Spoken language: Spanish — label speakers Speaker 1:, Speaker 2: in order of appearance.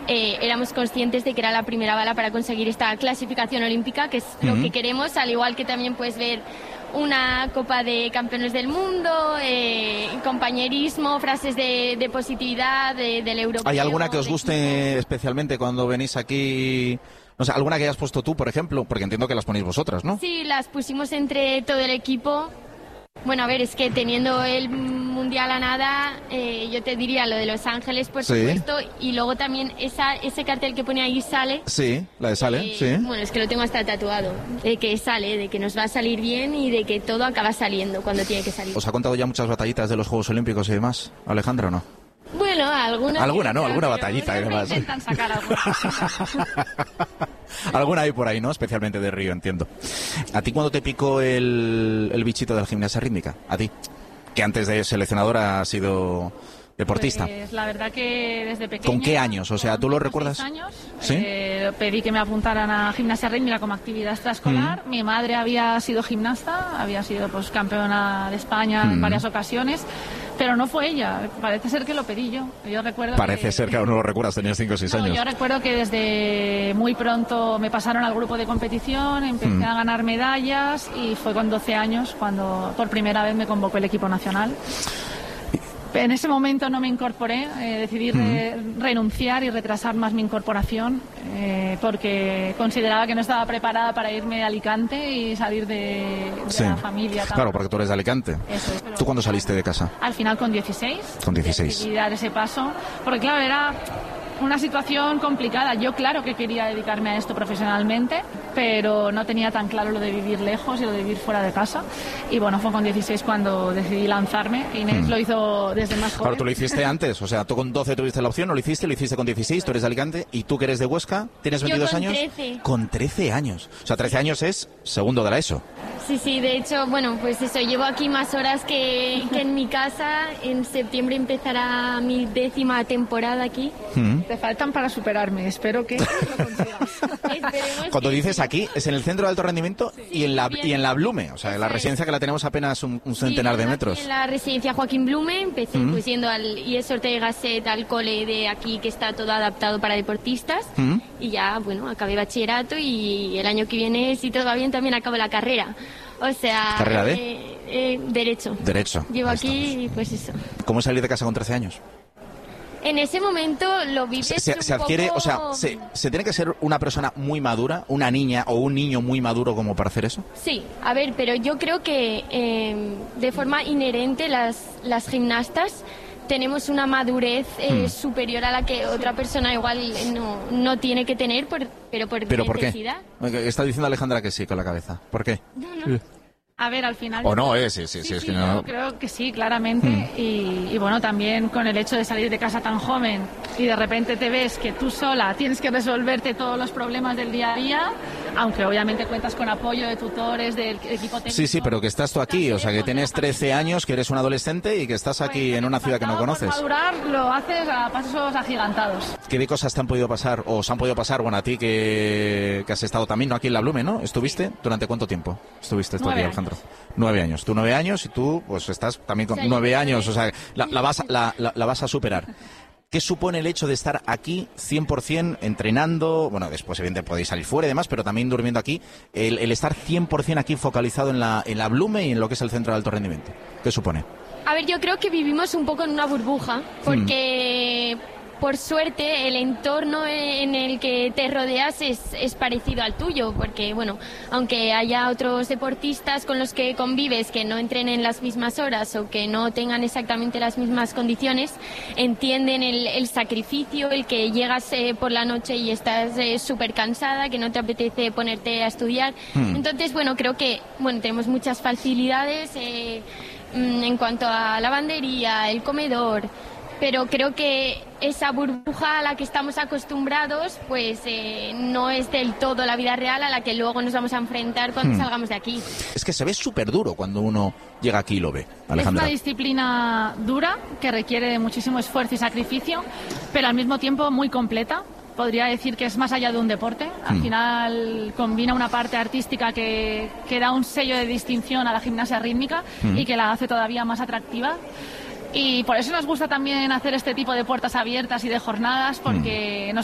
Speaker 1: éramos conscientes de que era la primera bala para conseguir esta clasificación olímpica, que es lo que queremos, al igual que también puedes ver una Copa de Campeones del Mundo, compañerismo, frases de positividad del europeo.
Speaker 2: ¿Hay alguna que os guste especialmente cuando venís aquí? O sea, ¿alguna que hayas puesto tú, por ejemplo? Porque entiendo que las ponéis vosotras, ¿no?
Speaker 1: Sí, las pusimos entre todo el equipo. Bueno, a ver, es que teniendo el Mundial a nada, yo te diría lo de Los Ángeles, por supuesto, y luego también ese cartel que pone ahí Sale.
Speaker 2: Sí, la de Sale, sí.
Speaker 1: Bueno, es que lo tengo hasta tatuado, de que sale, de que nos va a salir bien y de que todo acaba saliendo cuando tiene que salir.
Speaker 2: ¿Os ha contado ya muchas batallitas de los Juegos Olímpicos y demás, Alejandra, o no?
Speaker 1: Bueno, alguna
Speaker 2: batallita y demás.
Speaker 1: Intentan sacar alguna.
Speaker 2: Alguna hay por ahí, ¿no? Especialmente de Río, entiendo. ¿A ti cuándo te picó el bichito de la gimnasia rítmica? ¿A ti? Que antes de seleccionadora has sido deportista.
Speaker 3: Pues la verdad que desde pequeña.
Speaker 2: ¿Con qué años? O sea, ¿tú lo recuerdas?
Speaker 3: 6 años.
Speaker 2: ¿Sí?
Speaker 3: Pedí que me apuntaran a gimnasia rítmica como actividad extraescolar. Mi madre había sido gimnasta, había sido pues campeona de España en varias ocasiones. Pero no fue ella, parece ser que lo pedí yo. Yo recuerdo
Speaker 2: Parece ser que aún no lo recuerdas, tenías 5 o 6 años.
Speaker 3: Yo recuerdo que desde muy pronto me pasaron al grupo de competición, empecé a ganar medallas y fue con 12 años cuando por primera vez me convocó el equipo nacional. En ese momento no me incorporé, decidí renunciar y retrasar más mi incorporación porque consideraba que no estaba preparada para irme a Alicante y salir de la familia.
Speaker 2: Claro, porque tú eres de Alicante.
Speaker 3: Eso es.
Speaker 2: ¿Tú cuándo saliste de casa?
Speaker 3: Al final con 16.
Speaker 2: Con 16.
Speaker 3: Decidí dar ese paso, porque claro, era una situación complicada. Yo claro que quería dedicarme a esto profesionalmente, pero no tenía tan claro lo de vivir lejos y lo de vivir fuera de casa. Y bueno, fue con 16 cuando decidí lanzarme. Inés lo hizo desde más joven.
Speaker 2: Claro, tú lo hiciste antes. O sea, tú con 12 tuviste la opción, no lo hiciste con 16, tú eres de Alicante. ¿Y tú que eres de Huesca? ¿Tienes 22 años?
Speaker 1: 13.
Speaker 2: Con 13 años. O sea, 13 años es segundo de la ESO.
Speaker 1: Sí, de hecho, bueno, pues eso, llevo aquí más horas que en mi casa. En septiembre empezará mi 10ª temporada aquí.
Speaker 3: Te faltan para superarme, espero que lo consigas.
Speaker 2: Cuando dices aquí, es en el centro de alto rendimiento y en la Blume, o sea, en la residencia que la tenemos apenas un centenar de metros.
Speaker 1: En la residencia Joaquín Blume, empecé pues yendo al IES Ortega y Gasset, al cole de aquí que está todo adaptado para deportistas. Y ya, bueno, acabé bachillerato y el año que viene, si todo va bien, también acabo la carrera. O sea...
Speaker 2: ¿Carrera de?
Speaker 1: Derecho.
Speaker 2: Derecho.
Speaker 1: Llevo aquí, pues eso.
Speaker 2: ¿Cómo salir de casa con 13 años?
Speaker 1: En ese momento lo vives
Speaker 2: se adquiere,
Speaker 1: poco...
Speaker 2: o sea, ¿se tiene que ser una persona muy madura, una niña o un niño muy maduro como para hacer eso?
Speaker 1: Sí, a ver, pero yo creo que de forma inherente las gimnastas tenemos una madurez superior a la que otra persona igual no tiene que tener, pero por necesidad.
Speaker 2: ¿Por qué? Está diciendo Alejandra que sí con la cabeza. ¿Por qué?
Speaker 1: No.
Speaker 3: A ver, al final...
Speaker 2: O no, sí, es que no...
Speaker 3: Yo creo que sí, claramente. Y bueno, también con el hecho de salir de casa tan joven y de repente te ves que tú sola tienes que resolverte todos los problemas del día a día, aunque obviamente cuentas con apoyo de tutores, del equipo técnico.
Speaker 2: Sí, pero que estás tú aquí, o sea, que tienes 13 años, que eres un adolescente y que estás aquí en una ciudad que no conoces.
Speaker 3: Por madurar lo haces a pasos agigantados.
Speaker 2: ¿Qué cosas te han podido pasar, o os han podido pasar, bueno, a ti que has estado también, ¿no? Aquí en la Blume, ¿no? ¿Estuviste? ¿Durante cuánto tiempo estuviste aquí, Alejandro? 9 años. Tú 9 años y tú, pues estás también con 9 años, o sea, la vas a superar. ¿Qué supone el hecho de estar aquí 100% entrenando? Bueno, después evidentemente podéis salir fuera y demás, pero también durmiendo aquí. El estar 100% aquí focalizado en la Blume y en lo que es el centro de alto rendimiento. ¿Qué supone?
Speaker 1: A ver, yo creo que vivimos un poco en una burbuja, porque... Por suerte, el entorno en el que te rodeas es parecido al tuyo, porque, bueno, aunque haya otros deportistas con los que convives que no entrenen las mismas horas o que no tengan exactamente las mismas condiciones, entienden el sacrificio, el que llegas por la noche y estás súper cansada, que no te apetece ponerte a estudiar. Entonces, bueno, creo que tenemos muchas facilidades en cuanto a lavandería, el comedor... Pero creo que esa burbuja a la que estamos acostumbrados pues no es del todo la vida real a la que luego nos vamos a enfrentar cuando salgamos de aquí.
Speaker 2: Es que se ve súper duro cuando uno llega aquí y lo ve, Alejandra.
Speaker 3: Es una disciplina dura que requiere muchísimo esfuerzo y sacrificio, pero al mismo tiempo muy completa. Podría decir que es más allá de un deporte. Al final combina una parte artística que da un sello de distinción a la gimnasia rítmica y que la hace todavía más atractiva. Y por eso nos gusta también hacer este tipo de puertas abiertas y de jornadas, porque nos